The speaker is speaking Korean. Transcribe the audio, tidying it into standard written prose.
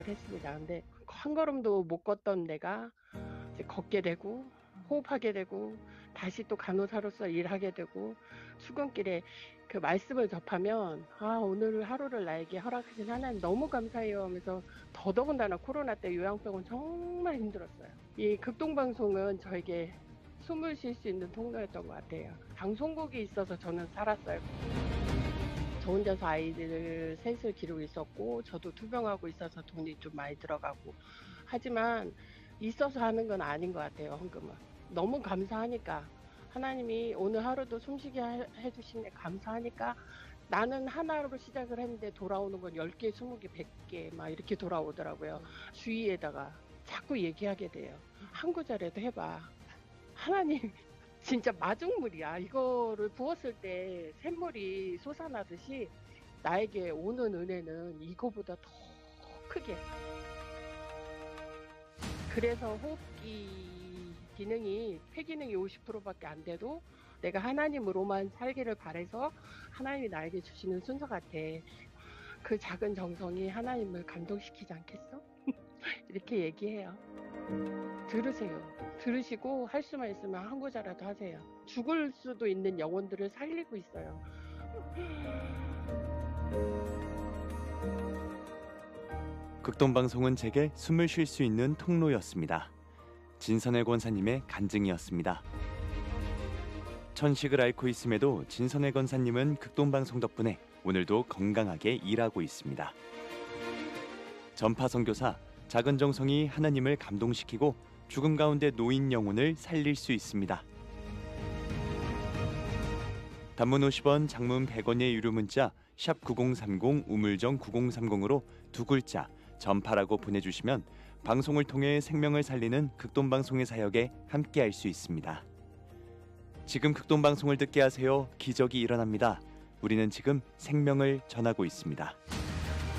했습니다. 근데 한 걸음도 못 걷던 내가 이제 걷게 되고 호흡하게 되고 다시 또 간호사로서 일하게 되고 출근길에 그 말씀을 접하면 오늘 하루를 나에게 허락하신 하나님 너무 감사해요 하면서 더더군다나 코로나 때 요양병원 정말 힘들었어요. 이 극동방송은 저에게 숨을 쉴 수 있는 통로였던 것 같아요. 방송국이 있어서 저는 살았어요. 저 혼자서 아이들 셋을 기르고 있었고 저도 투병하고 있어서 돈이 좀 많이 들어가고 하지만 있어서 하는 건 아닌 것 같아요. 헌금은 너무 감사하니까 하나님이 오늘 하루도 숨쉬게 해주시네 감사하니까 나는 하나로 시작을 했는데 돌아오는 건 10개, 20개, 100개 막 이렇게 돌아오더라고요. 주위에다가 자꾸 얘기하게 돼요. 한 구절에도 해봐. 하나님 진짜 마중물이야. 이거를 부었을 때 샘물이 솟아나듯이 나에게 오는 은혜는 이거보다 더 크게. 그래서 호흡기 기능이 폐기능이 50%밖에 안 돼도 내가 하나님으로만 살기를 바래서 하나님이 나에게 주시는 순서 같아. 그 작은 정성이 하나님을 감동시키지 않겠어? 이렇게 얘기해요. 들으세요. 들으시고 할 수만 있으면 한 구자라도 하세요. 죽을 수도 있는 영혼들을 살리고 있어요. 극동방송은 제게 숨을 쉴 수 있는 통로였습니다. 진선혜 권사님의 간증이었습니다. 천식을 앓고 있음에도 진선혜 권사님은 극동방송 덕분에 오늘도 건강하게 일하고 있습니다. 전파 선교사 작은 정성이 하나님을 감동시키고 죽음 가운데 놓인 영혼을 살릴 수 있습니다. 단문 50원, 장문 100원의 유료 문자 샵 9030 우물정 9030으로 두 글자 전파라고 보내주시면 방송을 통해 생명을 살리는 극동방송의 사역에 함께할 수 있습니다. 지금 극동방송을 듣게 하세요. 기적이 일어납니다. 우리는 지금 생명을 전하고 있습니다.